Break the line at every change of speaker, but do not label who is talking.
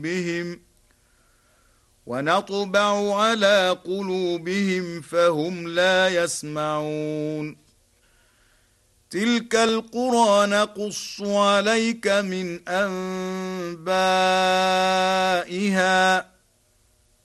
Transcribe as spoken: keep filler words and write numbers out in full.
بهم ونطبع على قلوبهم فهم لا يسمعون تلك القرى نقص عليك من أنبائها